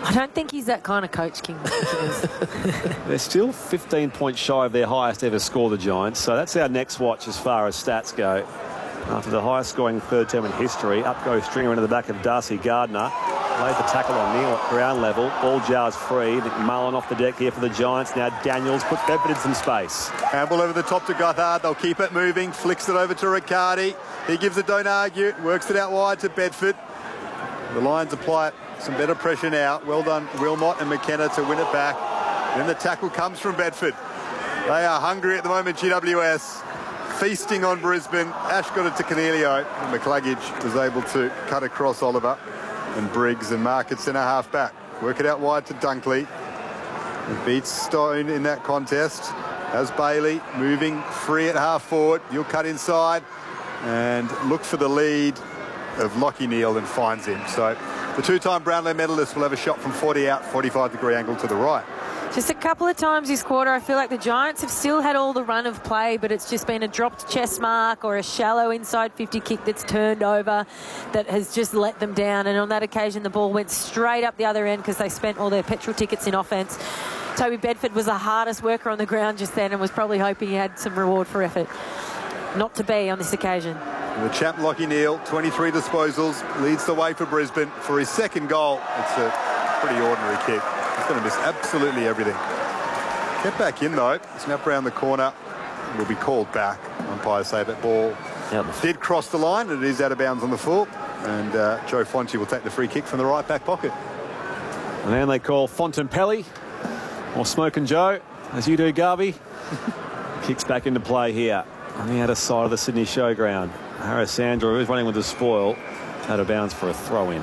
I don't think he's that kind of coach, King. They're still 15 points shy of their highest ever score, the Giants. So that's our next watch as far as stats go. After the highest scoring third term in history, up goes Stringer into the back of Darcy Gardner. Lays the tackle on Neil at ground level. Ball jars free. McMullen off the deck here for the Giants. Now Daniels puts Bedford in some space. Campbell over the top to Gothard. They'll keep it moving. Flicks it over to Riccardi. He gives it don't argue. Works it out wide to Bedford. The Lions apply some better pressure now. Well done Wilmot and McKenna to win it back. Then the tackle comes from Bedford. They are hungry at the moment, GWS. Feasting on Brisbane. Ash got it to Cornelio. And McCluggage was able to cut across Oliver and Briggs and mark at centre half back. Work it out wide to Dunkley. He beats Stone in that contest. As Bailey moving free at half forward. He'll cut inside and look for the lead of Lockie Neal and finds him. So the two-time Brownlow medalist will have a shot from 40 out, 45-degree angle to the right. Just a couple of times this quarter, I feel like the Giants have still had all the run of play, but it's just been a dropped chest mark or a shallow inside 50 kick that's turned over that has just let them down. And on that occasion, the ball went straight up the other end because they spent all their petrol tickets in offence. Toby Bedford was the hardest worker on the ground just then and was probably hoping he had some reward for effort. Not to be on this occasion. The champ Lockie Neal, 23 disposals, leads the way for Brisbane for his second goal. It's a pretty ordinary kick. He's going to miss absolutely everything. Get back in though. Snap around the corner. Will be called back. Umpires say that ball did cross the line and it is out of bounds on the full. And Joe Fonte will take the free kick from the right back pocket. And then they call Fontempelli or Smokin' Joe, as you do, Garvey. Kicks back into play here on the outer side of the Sydney Showground. Harris Andrew is running with the spoil. Out of bounds for a throw-in.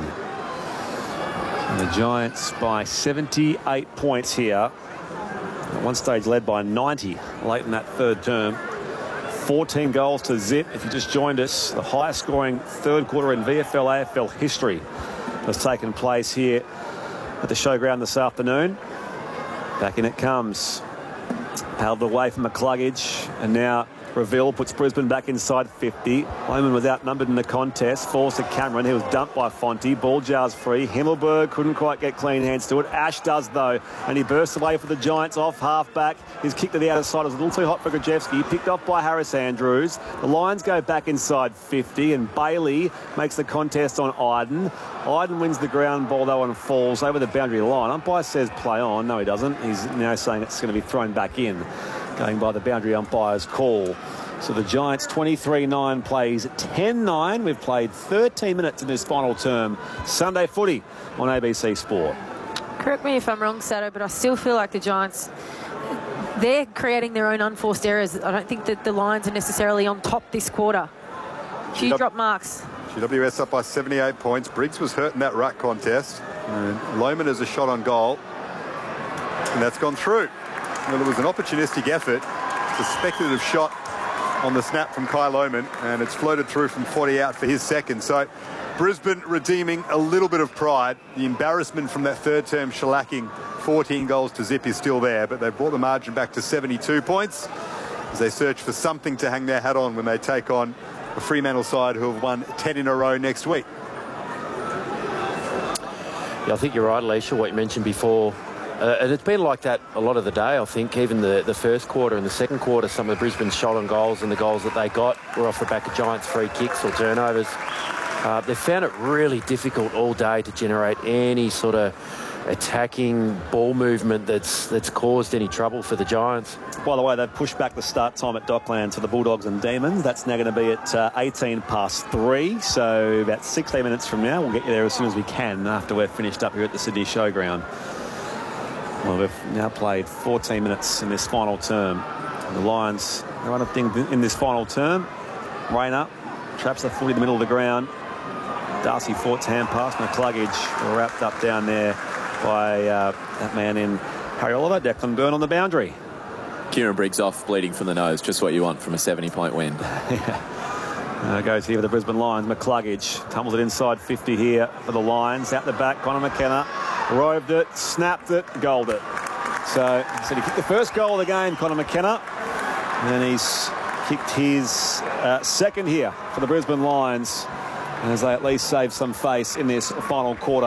And the Giants by 78 points here. At one stage led by 90 late in that third term. 14 goals to zip. If you just joined us, the highest scoring third quarter in VFL AFL history has taken place here at the Showground this afternoon. Back in it comes. Paddled away from McCluggage, and now Reville puts Brisbane back inside 50. Loman was outnumbered in the contest. Falls to Cameron. He was dumped by Fonte. Ball jars free. Himmelberg couldn't quite get clean hands to it. Ash does, though. And he bursts away for the Giants off half-back. His kick to the outer side was a little too hot for Grajewski. Picked off by Harris Andrews. The Lions go back inside 50. And Bailey makes the contest on Iden. Iden wins the ground ball, though, and falls over the boundary line. Umpire says play on. No, he doesn't. He's now saying it's going to be thrown back in, going by the boundary umpire's call. So the Giants 23-9 plays 10-9. We've played 13 minutes in this final term. Sunday footy on ABC Sport. Correct me if I'm wrong, Sato, but I still feel like the Giants, they're creating their own unforced errors. I don't think that the Lions are necessarily on top this quarter. Few drop marks. GWS up by 78 points. Briggs was hurt in that ruck contest. And Loman has a shot on goal. And that's gone through. Well, it was an opportunistic effort. It's a speculative shot on the snap from Kai Loman, and it's floated through from 40 out for his second. So Brisbane redeeming a little bit of pride. The embarrassment from that third term shellacking 14 goals to zip is still there, but they've brought the margin back to 72 points as they search for something to hang their hat on when they take on a Fremantle side who have won 10 in a row next week. Yeah, I think you're right, Alicia, what you mentioned before. And it's been like that a lot of the day, I think. Even the first quarter and the second quarter, some of Brisbane's shot on goals and the goals that they got were off the back of Giants free kicks or turnovers. They've found it really difficult all day to generate any sort of attacking ball movement that's caused any trouble for the Giants. By the way, they've pushed back the start time at Docklands for the Bulldogs and Demons. That's now going to be at 18 past 3. So about 16 minutes from now, we'll get you there as soon as we can after we're finished up here at the Sydney Showground. Well, we've now played 14 minutes in this final term. And the Lions, they're on a thing in this final term. Rain up, traps the footy in the middle of the ground. Darcy Fort's hand pass, McCluggage wrapped up down there by that man in Harry Oliver. Declan Byrne on the boundary. Kieran Briggs off, bleeding from the nose. Just what you want from a 70-point win. Goes here with the Brisbane Lions. McCluggage tumbles it inside 50 here for the Lions. Out the back, Connor McKenna. Roved it, snapped it, goaled it. So he kicked the first goal of the game, Connor McKenna. And then he's kicked his second here for the Brisbane Lions as they at least save some face in this final quarter.